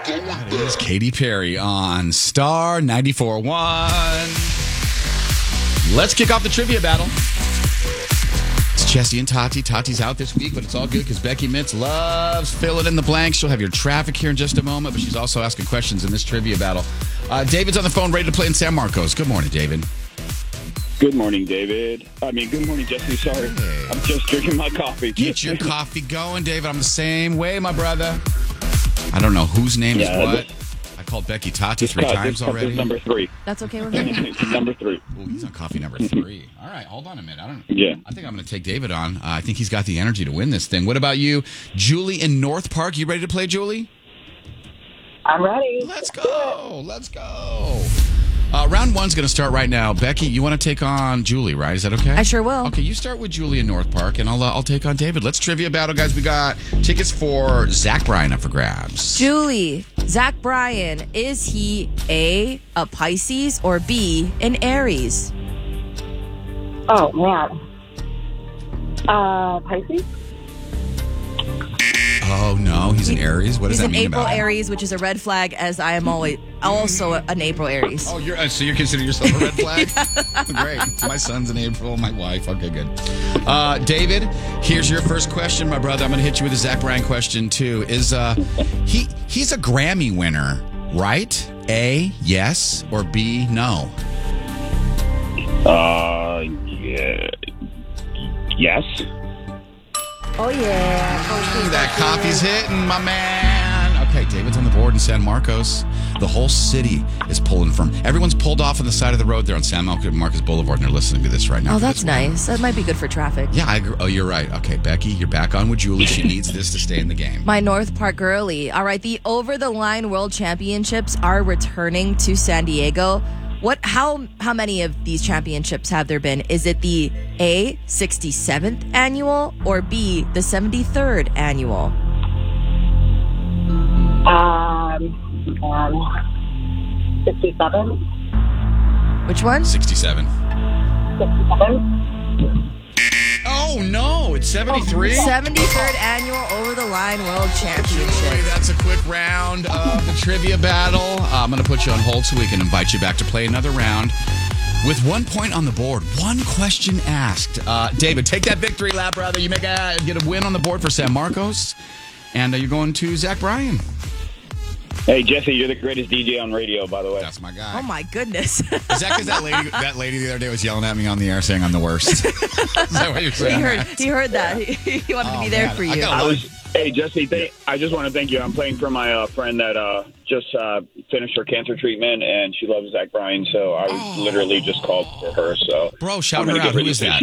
That is Katy Perry on Star 94.1. Let's kick off the trivia battle. It's Jesse and Tati. Tati's out this week, but it's all good because Becky Mintz loves filling in the blanks. She'll have your traffic here in just a moment, but she's also asking questions in this trivia battle. David's on the phone, ready to play in San Marcos. Good morning, David. Good morning, David. Good morning, Jesse. Sorry. Hey. I'm just drinking my coffee. Get your coffee going, David. I'm the same way, my brother. I don't know whose name is what. I called Becky Tati three times already. This is number 3. That's okay with me. Number 3. Oh, he's on coffee number 3. All right, hold on a minute. Yeah. I think I'm going to take David on. I think he's got the energy to win this thing. What about you, Julie in North Park? You ready to play, Julie? I'm ready. Let's go. Round one's going to start right now. Becky, you want to take on Julie, right? Is that okay? I sure will. Okay, you start with Julie in North Park, and I'll take on David. Let's trivia battle, guys. We got tickets for Zach Bryan up for grabs. Julie, Zach Bryan, is he A, a Pisces, or B, an Aries? Oh, man. Pisces? Oh, no, he's an Aries. What does that mean He's an April about him? Aries, which is a red flag, as I am also an April Aries. Oh, so you're considering yourself a red flag? Great. My son's in April, my wife. Okay, good. David, here's your first question, my brother. I'm going to hit you with a Zach Bryan question, too. He's a Grammy winner, right? A, yes, or B, no? Yeah. Yes. Oh, yeah. That coffee's hitting, my man. Okay, David's on the board in San Marcos. The whole city is pulling from. Everyone's pulled off on the side of the road there on San Marcos Boulevard, and they're listening to this right now. Oh, that's nice. That might be good for traffic. Yeah, I agree. Oh, you're right. Okay, Becky, you're back on with Julie. She needs this to stay in the game. My North Park girlie. All right, the over-the-line World Championships are returning to San Diego. How many of these championships have there been? Is it the A, 67th annual, or B, the 73rd annual? 67. Which one? 67. 67. Oh, no, it's 73? 73rd annual over-the-line World Championship. That's a quick round of the trivia battle. I'm going to put you on hold so we can invite you back to play another round. With 1 point on the board, one question asked. David, take that victory lap, brother. You get a win on the board for San Marcos. And you're going to Zach Bryan. Hey, Jesse, you're the greatest DJ on radio, by the way. That's my guy. Oh, my goodness. Zach, because that lady the other day was yelling at me on the air saying I'm the worst. Is that what you're saying? He heard that. He wanted to be there for you. Hey, Jesse, I just want to thank you. I'm playing for my friend that just finished her cancer treatment, and she loves Zach Bryan, so I was literally just called for her. So, bro, shout her out. Who is that?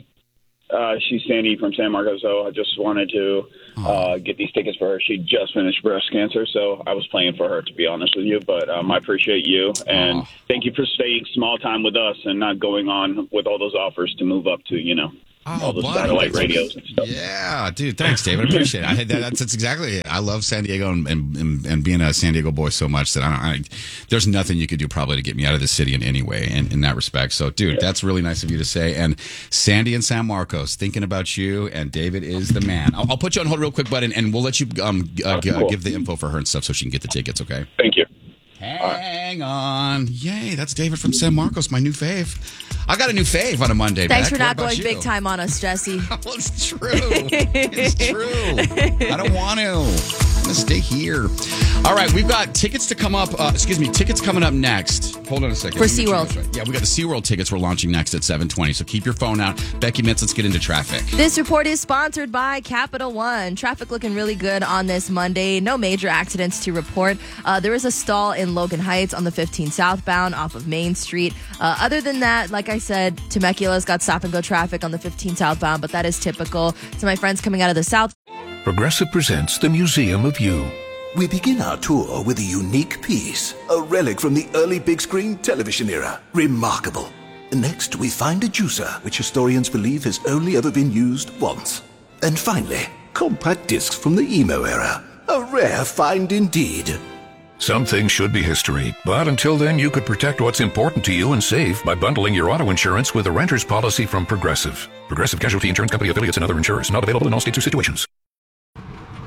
She's Sandy from San Marcos, so I just wanted to get these tickets for her. She just finished breast cancer, so I was playing for her, to be honest with you. But I appreciate you, and thank you for staying small time with us and not going on with all those offers to move up to, all those satellite radios and stuff. Yeah, dude. Thanks, David. I appreciate it. That's exactly it. I love San Diego and being a San Diego boy so much that there's nothing you could do probably to get me out of the city in any way in that respect. So, dude, that's really nice of you to say. And Sandy and San Marcos, thinking about you, and David is the man. I'll put you on hold real quick, bud, and we'll let you give the info for her and stuff so she can get the tickets, okay? Thank you. Hang on. Yay, that's David from San Marcos, my new fave. I got a new fave on a Monday. Thanks for Beck. not going big time on us, Jesse. Well, it's true. It's true. I don't want to. I'm going to stay here. All right, we've got tickets to come up. Tickets coming up next. Hold on a second. For SeaWorld. Right. Yeah, we got the SeaWorld tickets we're launching next at 7:20. So keep your phone out. Becky Mintz, let's get into traffic. This report is sponsored by Capital One. Traffic looking really good on this Monday. No major accidents to report. There is a stall in Logan Heights on the 15 southbound off of Main Street. Other than that, like I said, Temecula's got stop-and-go traffic on the 15 southbound, but that is typical. To my friends coming out of the south. Progressive presents the Museum of You. We begin our tour with a unique piece, a relic from the early big screen television era. Remarkable. Next, we find a juicer, which historians believe has only ever been used once. And finally, compact discs from the emo era. A rare find indeed. Some things should be history, but until then, you could protect what's important to you and save by bundling your auto insurance with a renter's policy from Progressive. Progressive Casualty Insurance Company affiliates and other insurers. Not available in all states or situations.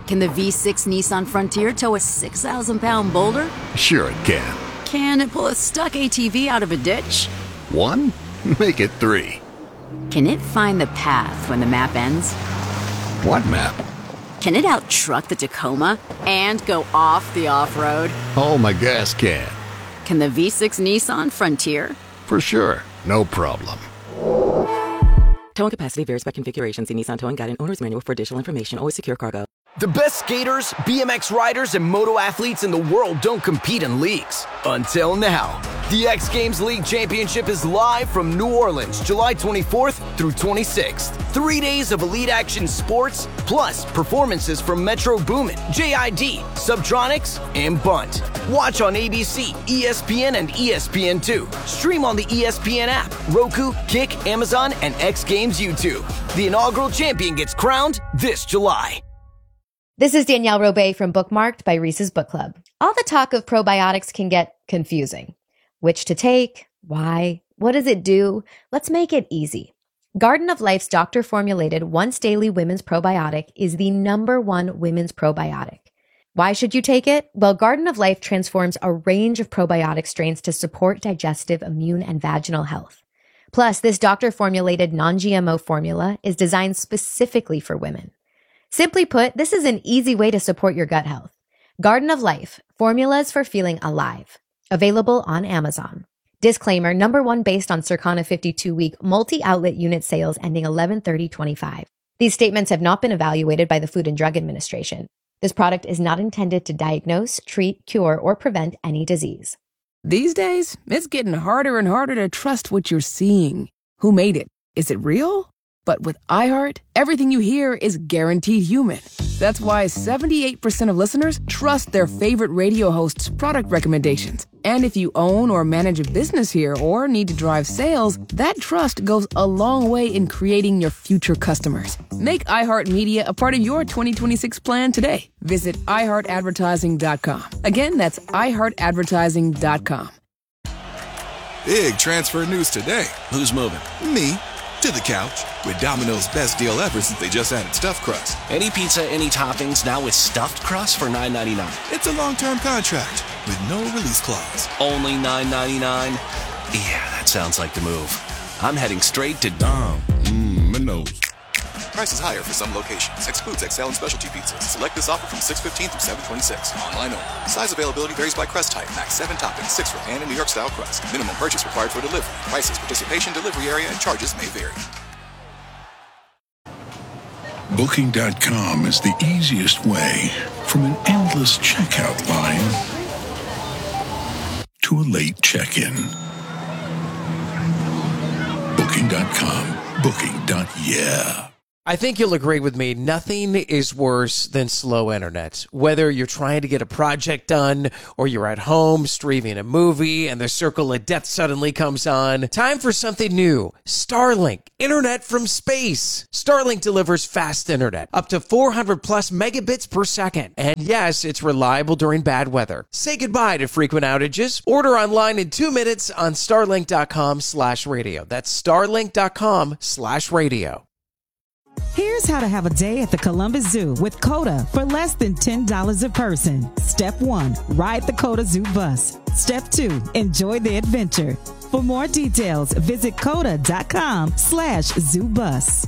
Can the V6 Nissan Frontier tow a 6,000-pound boulder? Sure it can. Can it pull a stuck ATV out of a ditch? 1? Make it 3. Can it find the path when the map ends? What map? Can it out-truck the Tacoma and go off the off-road? Oh, my gas can. Can the V6 Nissan Frontier? For sure. No problem. Towing capacity varies by configuration. See Nissan Towing Guide and Owner's Manual for additional information. Always secure cargo. The best skaters, BMX riders, and moto athletes in the world don't compete in leagues. Until now. The X Games League Championship is live from New Orleans, July 24th through 26th. 3 days of elite action sports, plus performances from Metro Boomin, JID, Subtronics, and Bunt. Watch on ABC, ESPN, and ESPN2. Stream on the ESPN app, Roku, Kick, Amazon, and X Games YouTube. The inaugural champion gets crowned this July. This is Danielle Robay from Bookmarked by Reese's Book Club. All the talk of probiotics can get confusing. Which to take? Why? What does it do? Let's make it easy. Garden of Life's doctor-formulated once-daily women's probiotic is the #1 women's probiotic. Why should you take it? Well, Garden of Life transforms a range of probiotic strains to support digestive, immune, and vaginal health. Plus, this doctor-formulated non-GMO formula is designed specifically for women. Simply put, this is an easy way to support your gut health. Garden of Life, formulas for feeling alive. Available on Amazon. Disclaimer, #1 based on Circana 52-week multi-outlet unit sales ending 11/30/25. These statements have not been evaluated by the Food and Drug Administration. This product is not intended to diagnose, treat, cure, or prevent any disease. These days, it's getting harder and harder to trust what you're seeing. Who made it? Is it real? But with iHeart, everything you hear is guaranteed human. That's why 78% of listeners trust their favorite radio host's product recommendations. And if you own or manage a business here or need to drive sales, that trust goes a long way in creating your future customers. Make iHeartMedia a part of your 2026 plan today. Visit iHeartAdvertising.com. Again, that's iHeartAdvertising.com. Big transfer news today. Who's moving? Me. To the couch with Domino's best deal ever since they just added stuffed crust. Any pizza, any toppings, now with stuffed crust for $9.99. It's a long-term contract with no release clause. Only $9.99? Yeah, that sounds like the move. I'm heading straight to Domino's. Price is higher for some locations. Excludes XL and specialty pizzas. Select this offer from 6/15 through 7/26. Online only. Size availability varies by crust type. Max 7 toppings, 6 for pan and New York style crust. Minimum purchase required for delivery. Prices, participation, delivery area, and charges may vary. Booking.com is the easiest way from an endless checkout line to a late check-in. Booking.com. Booking.yeah. I think you'll agree with me, nothing is worse than slow internet. Whether you're trying to get a project done or you're at home streaming a movie and the circle of death suddenly comes on, time for something new. Starlink, internet from space. Starlink delivers fast internet, up to 400 plus megabits per second. And yes, it's reliable during bad weather. Say goodbye to frequent outages. Order online in 2 minutes on starlink.com/radio. That's starlink.com/radio. Here's how to have a day at the Columbus Zoo with CODA for less than $10 a person. Step 1, ride the CODA Zoo bus. Step 2, enjoy the adventure. For more details, visit coda.com/zoobus.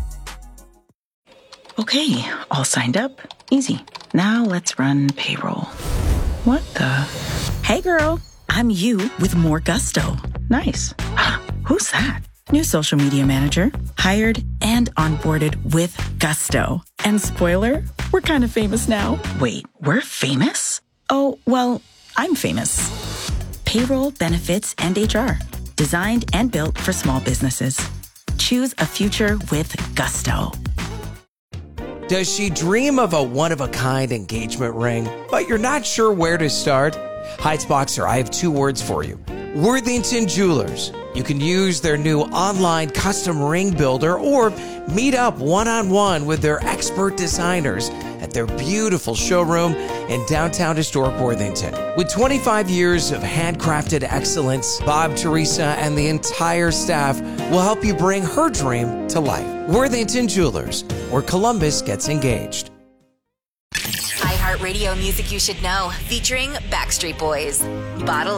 Okay, all signed up. Easy. Now let's run payroll. What the? Hey girl, I'm you with more gusto. Nice. Who's that? New social media manager, hired and onboarded with gusto. And spoiler, we're kind of famous now. Wait, we're famous? Oh, well, I'm famous. Payroll, benefits, and HR. Designed and built for small businesses. Choose a future with gusto. Does she dream of a one-of-a-kind engagement ring, but you're not sure where to start? Heights Boxer, I have 2 words for you. Worthington Jewelers. You can use their new online custom ring builder or meet up one-on-one with their expert designers at their beautiful showroom in downtown historic Worthington. With 25 years of handcrafted excellence, Bob, Teresa, and the entire staff will help you bring her dream to life. Worthington Jewelers, where Columbus gets engaged. iHeartRadio music you should know, featuring Backstreet Boys. Bottle